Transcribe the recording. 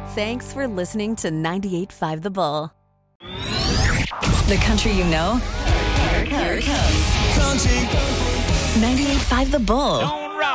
Thanks for listening to 98.5 The Bull. The country you know, here it comes. Country. 98.5 The Bull.